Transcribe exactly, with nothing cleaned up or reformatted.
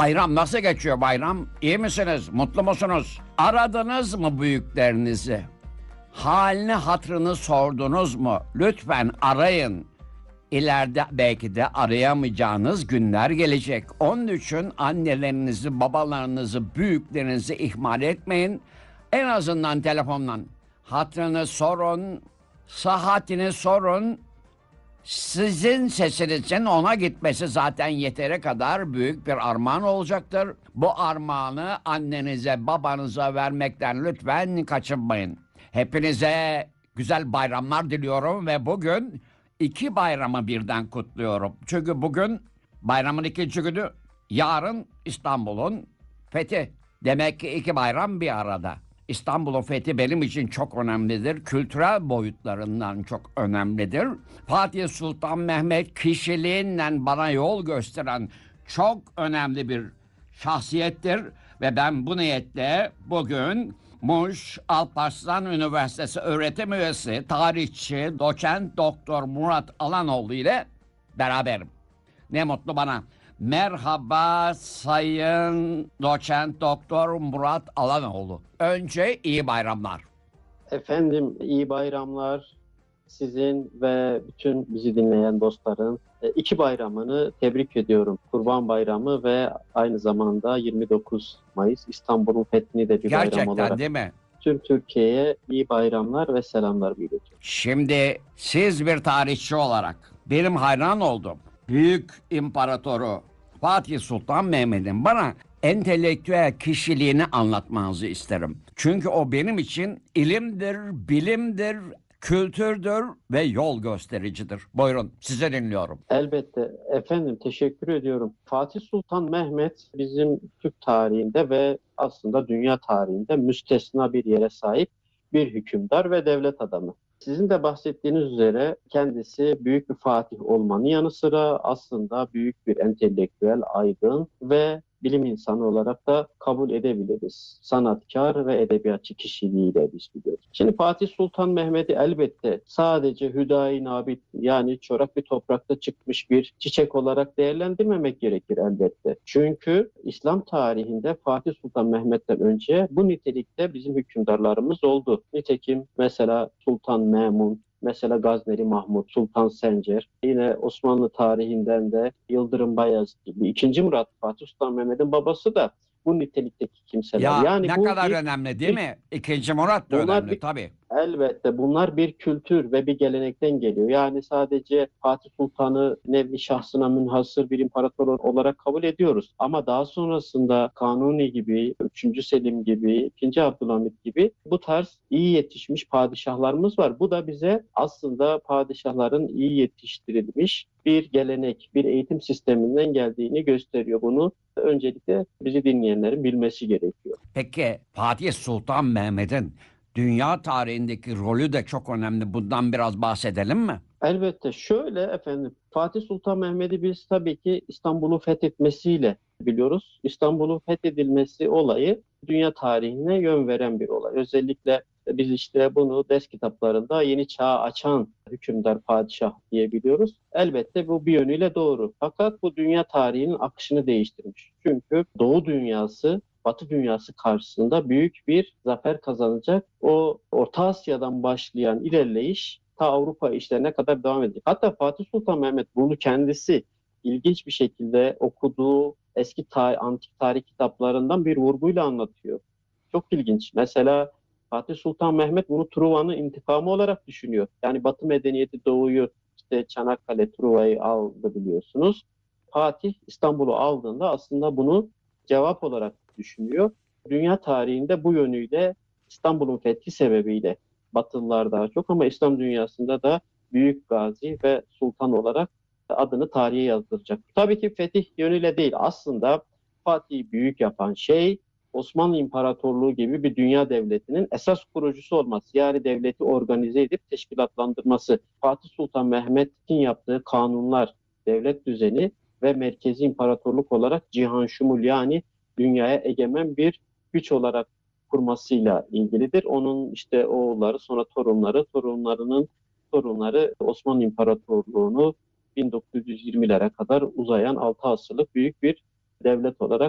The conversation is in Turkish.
Bayram nasıl geçiyor bayram? İyi misiniz? Mutlu musunuz? Aradınız mı büyüklerinizi? Halini hatırını sordunuz mu? Lütfen arayın. İleride belki de arayamayacağınız günler gelecek. Onun için annelerinizi, babalarınızı, büyüklerinizi ihmal etmeyin. En azından telefondan hatırını sorun, sıhhatini sorun. Sizin sesinizin ona gitmesi zaten yeteri kadar büyük bir armağan olacaktır. Bu armağanı annenize, babanıza vermekten lütfen kaçınmayın. Hepinize güzel bayramlar diliyorum ve bugün iki bayramı birden kutluyorum. Çünkü bugün bayramın ikinci günü, yarın İstanbul'un fethi. Demek ki iki bayram bir arada. İstanbul'un fethi benim için çok önemlidir. Kültürel boyutlarından çok önemlidir. Fatih Sultan Mehmet kişiliğinden bana yol gösteren çok önemli bir şahsiyettir. Ve ben bu niyetle bugün Muş Alparslan Üniversitesi öğretim üyesi, tarihçi, doçent doktor Murat Alanoğlu ile beraberim. Ne mutlu bana. Merhaba Sayın Doçent Doktor Murat Alanoğlu. Önce iyi bayramlar. Efendim iyi bayramlar sizin ve bütün bizi dinleyen dostların. iki bayramını tebrik ediyorum. Kurban Bayramı ve aynı zamanda yirmi dokuz Mayıs İstanbul'un fethini de bir Gerçekten bayram olarak. değil mi? Tüm Türkiye'ye iyi bayramlar ve selamlar iletiyorum. Şimdi siz bir tarihçi olarak benim hayran olduğum büyük imparatoru Fatih Sultan Mehmet'in bana entelektüel kişiliğini anlatmanızı isterim. Çünkü o benim için ilimdir, bilimdir, kültürdür ve yol göstericidir. Buyurun, size dinliyorum. Elbette efendim, teşekkür ediyorum. Fatih Sultan Mehmet bizim Türk tarihinde ve aslında dünya tarihinde müstesna bir yere sahip bir hükümdar ve devlet adamı. Sizin de bahsettiğiniz üzere kendisi büyük bir fatih olmanın yanı sıra aslında büyük bir entelektüel, aydın ve bilim insanı olarak da kabul edebiliriz. Sanatkar ve edebiyatçı kişiliğiyle biz biliyoruz. Şimdi Fatih Sultan Mehmet'i elbette sadece hüdayi nabit, yani çorak bir toprakta çıkmış bir çiçek olarak değerlendirmemek gerekir elbette. Çünkü İslam tarihinde Fatih Sultan Mehmet'ten önce bu nitelikte bizim hükümdarlarımız oldu. Nitekim mesela Sultan Memun, mesela Gazneli Mahmut, Sultan Sencer, yine Osmanlı tarihinden de Yıldırım Bayezid gibi. İkinci Murat, Fatih Sultan Mehmet'in babası da bu nitelikteki kimseler. Ya yani ne bu kadar bir, önemli değil bir, mi? İkinci Murat da bunlar önemli bir, tabii. elbette bunlar bir kültür ve bir gelenekten geliyor. Yani sadece Fatih Sultan'ı nevi şahsına münhasır bir imparator olarak kabul ediyoruz. Ama daha sonrasında Kanuni gibi, üçüncü Selim gibi, ikinci Abdülhamit gibi bu tarz iyi yetişmiş padişahlarımız var. Bu da bize aslında padişahların iyi yetiştirilmiş bir gelenek, bir eğitim sisteminden geldiğini gösteriyor. Bunu öncelikle bizi dinleyenlerin bilmesi gerekiyor. Peki Fatih Sultan Mehmet'in dünya tarihindeki rolü de çok önemli. Bundan biraz bahsedelim mi? Elbette şöyle efendim, Fatih Sultan Mehmet'i biz tabii ki İstanbul'u fethetmesiyle biliyoruz. İstanbul'un fethedilmesi olayı dünya tarihine yön veren bir olay. Özellikle biz işte bunu ders kitaplarında yeni çağ açan hükümdar padişah diyebiliyoruz. Elbette bu bir yönüyle doğru. Fakat bu dünya tarihinin akışını değiştirmiş. Çünkü Doğu dünyası Batı dünyası karşısında büyük bir zafer kazanacak. O Orta Asya'dan başlayan ilerleyiş ta Avrupa işlerine kadar devam edecek. Hatta Fatih Sultan Mehmet bunu kendisi ilginç bir şekilde okuduğu eski tarih, antik tarih kitaplarından bir vurguyla anlatıyor. Çok ilginç. Mesela Fatih Sultan Mehmet bunu Truva'nın intikamı olarak düşünüyor. Yani Batı medeniyeti Doğu'yu, işte Çanakkale, Truva'yı aldı biliyorsunuz. Fatih İstanbul'u aldığında aslında bunu cevap olarak düşünüyor. Dünya tarihinde bu yönüyle İstanbul'un fethi sebebiyle Batılılar daha çok ama İslam dünyasında da büyük gazi ve sultan olarak adını tarihe yazdıracak. Tabii ki fetih yönüyle değil. Aslında Fatih'i büyük yapan şey Osmanlı İmparatorluğu gibi bir dünya devletinin esas kurucusu olması. Yani devleti organize edip teşkilatlandırması. Fatih Sultan Mehmet'in yaptığı kanunlar, devlet düzeni ve merkezi imparatorluk olarak cihan şumul, yani dünyaya egemen bir güç olarak kurmasıyla ilgilidir. Onun işte oğulları, sonra torunları, torunlarının torunları Osmanlı İmparatorluğu'nu bin dokuz yüz yirmilere kadar uzayan altı asırlık büyük bir devlet olarak